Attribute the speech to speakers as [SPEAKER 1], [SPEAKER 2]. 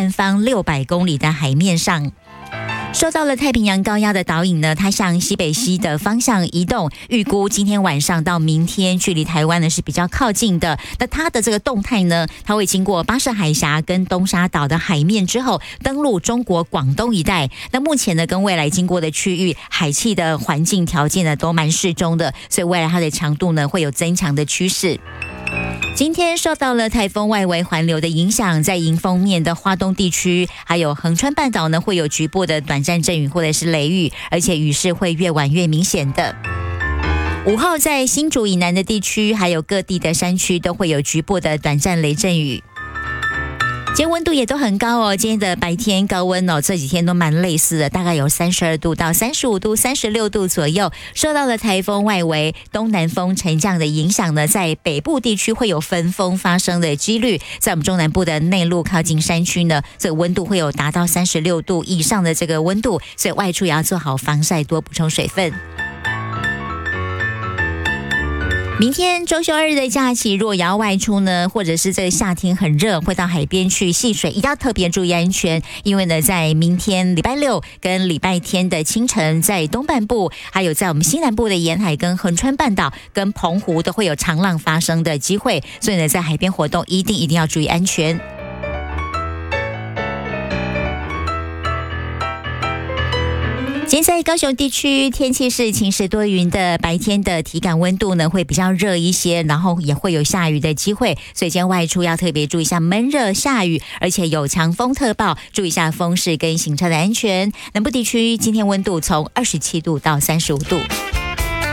[SPEAKER 1] 南方600公里的海面上。受到了太平洋高压的导引呢，它向西北西的方向移动，预估今天晚上到明天距离台湾呢是比较靠近的。那它的这个动态呢，它会经过巴士海峡跟东沙岛的海面之后，登陆中国广东一带。那目前呢，跟未来经过的区域海气的环境条件呢都蛮适中的，所以未来它的强度呢会有增强的趋势。今天受到了台风外围环流的影响，在迎风面的花东地区还有恒川半岛呢，会有局部的短暂阵雨或者是雷雨，而且雨势会越晚越明显的。午后在新竹以南的地区还有各地的山区都会有局部的短暂雷阵雨。今天温度也都很高哦，今天的白天高温哦，这几天都蛮类似的，大概有32度到35度、36度左右。受到了台风外围东南风沉降的影响呢，在北部地区会有分风发生的几率，在我们中南部的内陆靠近山区呢，这个温度会有达到36度以上的这个温度，所以外出也要做好防晒，多补充水分。明天周休2日的假期，如果要外出呢，或者是这个夏天很热，会到海边去戏水，一定要特别注意安全。因为呢，在明天礼拜六跟礼拜天的清晨，在东半部，还有在我们西南部的沿海跟恒川半岛跟澎湖都会有长浪发生的机会，所以呢，在海边活动一定要注意安全。今天在高雄地区天气是晴时多云的，白天的体感温度呢会比较热一些，然后也会有下雨的机会，所以今天外出要特别注意一下闷热下雨，而且有强风特报，注意一下风势跟行车的安全。南部地区今天温度从27度到35度。